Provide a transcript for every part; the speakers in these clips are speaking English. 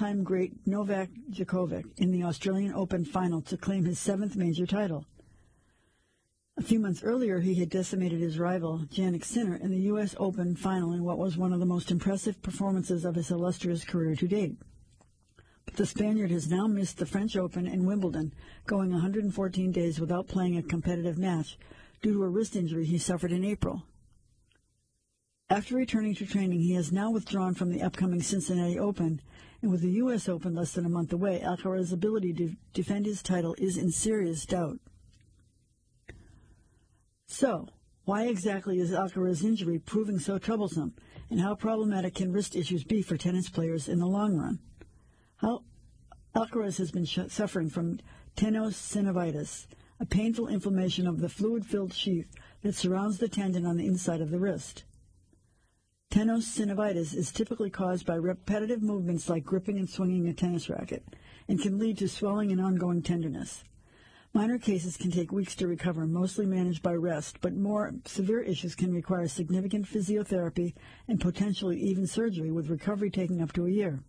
all-time great Novak Djokovic in the Australian Open final to claim his 7th major title. A few months earlier, he had decimated his rival, Jannik Sinner, in the U.S. Open final in what was one of the most impressive performances of his illustrious career to date. But the Spaniard has now missed the French Open and Wimbledon, going 114 days without playing a competitive match due to a wrist injury he suffered in April. After returning to training, he has now withdrawn from the upcoming Cincinnati Open, and with the U.S. Open less than a month away, Alcaraz's ability to defend his title is in serious doubt. So, why exactly is Alcaraz's injury proving so troublesome, and how problematic can wrist issues be for tennis players in the long run? Alcaraz has been suffering from tenosynovitis, a painful inflammation of the fluid-filled sheath that surrounds the tendon on the inside of the wrist. Tenosynovitis is typically caused by repetitive movements like gripping and swinging a tennis racket, and can lead to swelling and ongoing tenderness. Minor cases can take weeks to recover, mostly managed by rest, but more severe issues can require significant physiotherapy and potentially even surgery, with recovery taking up to a year.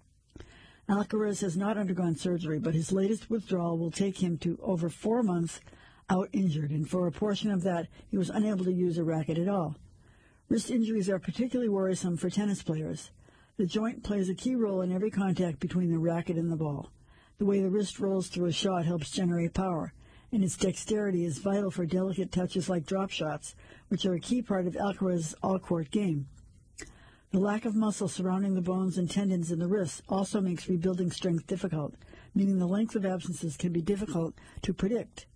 Alcaraz has not undergone surgery, but his latest withdrawal will take him to over 4 months out injured, and for a portion of that, he was unable to use a racket at all. Wrist injuries are particularly worrisome for tennis players. The joint plays a key role in every contact between the racket and the ball. The way the wrist rolls through a shot helps generate power, and its dexterity is vital for delicate touches like drop shots, which are a key part of Alcaraz's all-court game. The lack of muscle surrounding the bones and tendons in the wrists also makes rebuilding strength difficult, meaning the length of absences can be difficult to predict.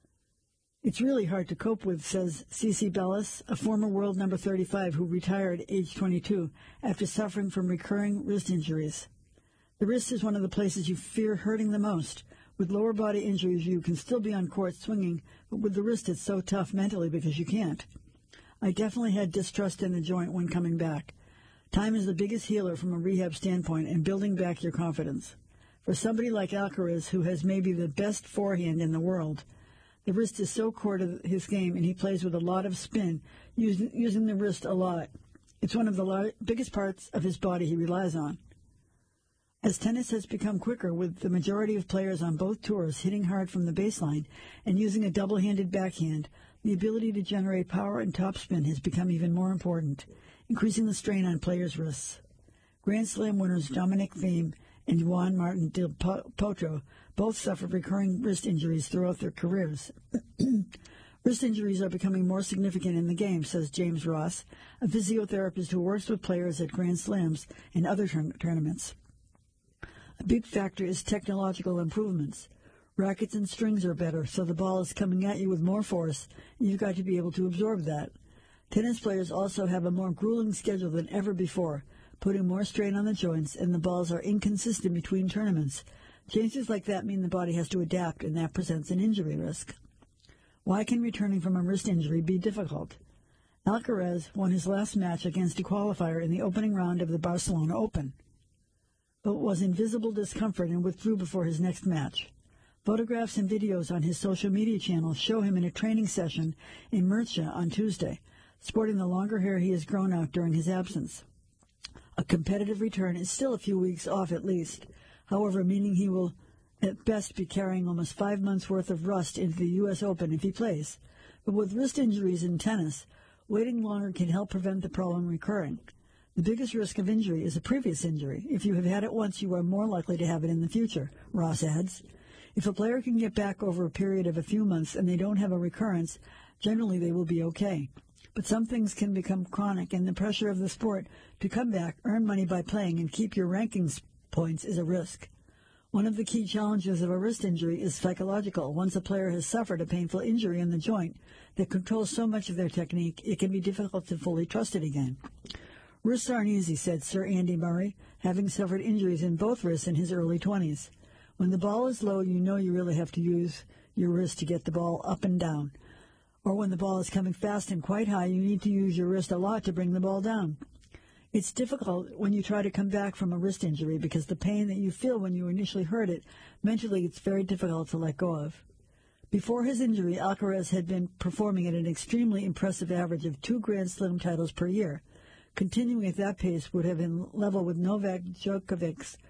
It's really hard to cope with, says Cici Bellis, a former world number 35 who retired at age 22 after suffering from recurring wrist injuries. The wrist is one of the places you fear hurting the most. With lower body injuries, you can still be on court swinging, but with the wrist, it's so tough mentally because you can't. I definitely had distrust in the joint when coming back. Time is the biggest healer from a rehab standpoint and building back your confidence. For somebody like Alcaraz, who has maybe the best forehand in the world, the wrist is so core to his game, and he plays with a lot of spin, using the wrist a lot. It's one of the biggest parts of his body he relies on. As tennis has become quicker, with the majority of players on both tours hitting hard from the baseline and using a double-handed backhand, the ability to generate power and topspin has become even more important, increasing the strain on players' wrists. Grand Slam winners Dominic Thiem and Juan Martin del Potro both suffered recurring wrist injuries throughout their careers. Wrist injuries are becoming more significant in the game, says James Ross, a physiotherapist who works with players at Grand Slams and other tournaments. A big factor is technological improvements. Rackets and strings are better, so the ball is coming at you with more force, and you've got to be able to absorb that. Tennis players also have a more grueling schedule than ever before, putting more strain on the joints, and the balls are inconsistent between tournaments. Changes like that mean the body has to adapt, and that presents an injury risk. Why can returning from a wrist injury be difficult? Alcaraz won his last match against a qualifier in the opening round of the Barcelona Open, but was in visible discomfort and withdrew before his next match. Photographs and videos on his social media channel show him in a training session in Murcia on Tuesday, sporting the longer hair he has grown out during his absence. A competitive return is still a few weeks off at least, however, meaning he will at best be carrying almost 5 months' worth of rust into the U.S. Open if he plays. But with wrist injuries in tennis, waiting longer can help prevent the problem recurring. The biggest risk of injury is a previous injury. If you have had it once, you are more likely to have it in the future, Ross adds. If a player can get back over a period of a few months and they don't have a recurrence, generally they will be okay. But some things can become chronic, and the pressure of the sport to come back, earn money by playing, and keep your rankings points is a risk. One of the key challenges of a wrist injury is psychological. Once a player has suffered a painful injury in the joint that controls so much of their technique, it can be difficult to fully trust it again. Wrists aren't easy, said Sir Andy Murray, having suffered injuries in both wrists in his early 20s. When the ball is low, you know you really have to use your wrist to get the ball up and down. Or when the ball is coming fast and quite high, you need to use your wrist a lot to bring the ball down. It's difficult when you try to come back from a wrist injury because the pain that you feel when you initially hurt it, mentally it's very difficult to let go of. Before his injury, Alcaraz had been performing at an extremely impressive average of 2 Grand Slam titles per year. Continuing at that pace would have been level with Novak Djokovic's